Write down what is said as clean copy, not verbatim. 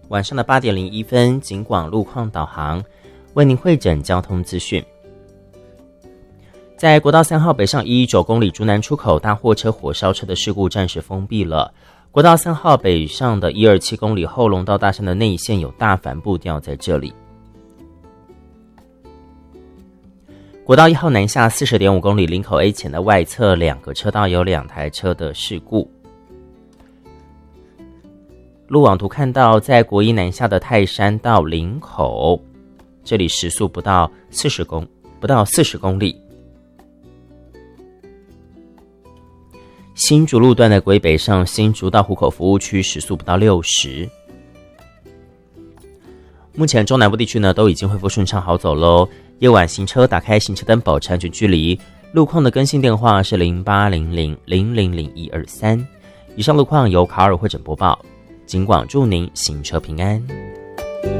晚上的8点01分，警广路况导航为您汇整交通资讯。在国道3号北上119公里竹南出口，大货车火烧车的事故暂时封闭了。国道3号北上的127公里后龙到大山的内线有大帆布吊在这里。国道1号南下 40.5 公里林口 A 前的外侧2个车道有2台车的事故。路网图看到，在国一南下的泰山到林口，这里时速不到40公里。新竹路段的国一北上新竹到湖口服务区时速不到60。目前中南部地区呢都已经恢复顺畅好走咯。夜晚行车打开行车灯保持安全距离。路况的更新电话是0800000123。以上路况由卡尔会诊播报。警广祝您行车平安。